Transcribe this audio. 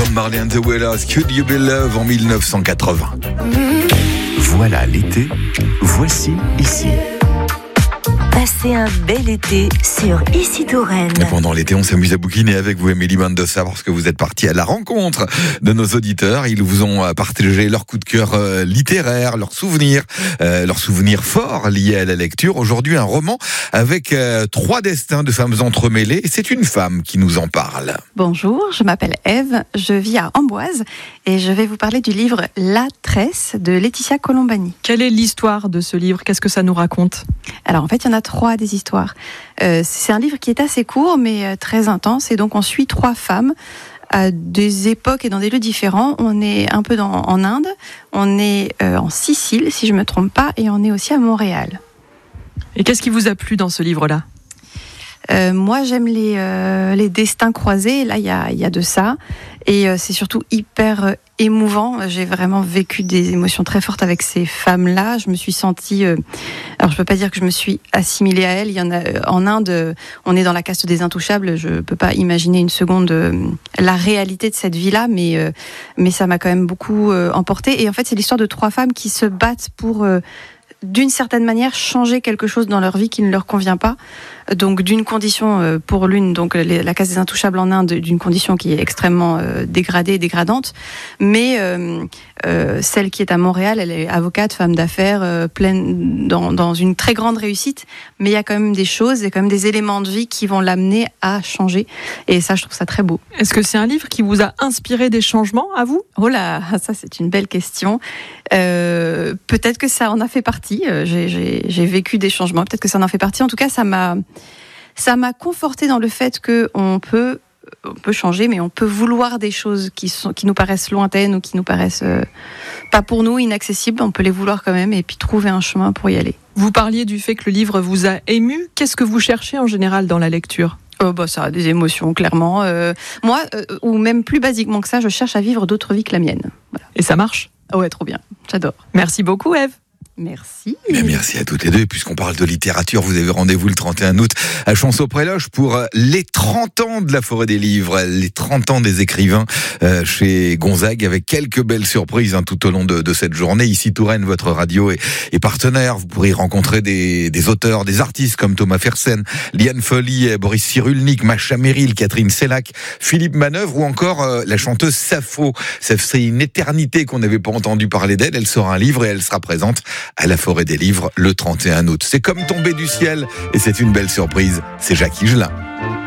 Bob Marley and the Wailers, Could You Be Love en 1980. Voilà l'été, voici ici. Passez un bel été sur Ici Touraine. Et pendant l'été, on s'amuse à bouquiner avec vous, Émilie Mendoza, parce que vous êtes partie à la rencontre de nos auditeurs. Ils vous ont partagé leur coup de cœur littéraire, leurs souvenirs forts liés à la lecture. Aujourd'hui, un roman avec 3 destins de femmes entremêlés. Et c'est une femme qui nous en parle. Bonjour, je m'appelle Ève, je vis à Amboise et je vais vous parler du livre La Tresse de Laetitia Colombani. Quelle est l'histoire de ce livre ? Qu'est-ce que ça nous raconte ? Alors en fait, il y en a 3 des histoires. C'est un livre qui est assez court mais très intense et donc on suit 3 femmes à des époques et dans des lieux différents. On est un peu en Inde, on est en Sicile si je ne me trompe pas et on est aussi à Montréal. Et qu'est-ce qui vous a plu dans ce livre-là ? Moi, j'aime les destins croisés. Là, il y a de ça. Et c'est surtout hyper émouvant. J'ai vraiment vécu des émotions très fortes avec ces femmes-là. Je me suis sentie... alors, je peux pas dire que je me suis assimilée à elles. Il y en a en Inde, on est dans la caste des intouchables. Je peux pas imaginer une seconde la réalité de cette vie-là, mais ça m'a quand même beaucoup emportée. Et en fait, c'est l'histoire de 3 femmes qui se battent pour... d'une certaine manière, changer quelque chose dans leur vie qui ne leur convient pas. Donc, d'une condition pour l'une, donc la case des intouchables en Inde, d'une condition qui est extrêmement dégradée et dégradante. Mais celle qui est à Montréal, elle est avocate, femme d'affaires, pleine dans une très grande réussite. Mais il y a quand même des choses, il y a quand même des éléments de vie qui vont l'amener à changer. Et ça, je trouve ça très beau. Est-ce que c'est un livre qui vous a inspiré des changements à vous ? Oh là, ça c'est une belle question. Peut-être que ça en a fait partie. J'ai vécu des changements. Peut-être que ça en fait partie. En tout cas, ça m'a conforté dans le fait que on peut changer, mais on peut vouloir des choses qui nous paraissent lointaines ou qui nous paraissent pas pour nous, inaccessibles. On peut les vouloir quand même et puis trouver un chemin pour y aller. Vous parliez du fait que le livre vous a ému. Qu'est-ce que vous cherchez en général dans la lecture ? Ça a des émotions, clairement. Moi, ou même plus basiquement que ça, je cherche à vivre d'autres vies que la mienne. Voilà. Et ça marche ? Ouais, trop bien. J'adore. Merci beaucoup, Ève. Merci. Bien, merci à toutes les deux. Et puisqu'on parle de littérature, vous avez rendez-vous le 31 août à Chanceau-Préloge pour les 30 ans de la Forêt des Livres, les 30 ans des écrivains chez Gonzague, avec quelques belles surprises tout au long de cette journée. Ici Touraine, votre radio est partenaire. Vous pourrez y rencontrer des auteurs, des artistes comme Thomas Fersen, Liane Folly, Boris Cyrulnik, Macha Merrill, Catherine Sellac, Philippe Manœuvre ou encore la chanteuse Sappho. Ça fait une éternité qu'on n'avait pas entendu parler d'elle. Elle sort un livre et elle sera présente à la Forêt des Livres le 31 août. C'est comme tomber du ciel et c'est une belle surprise. C'est Jacques Higelin.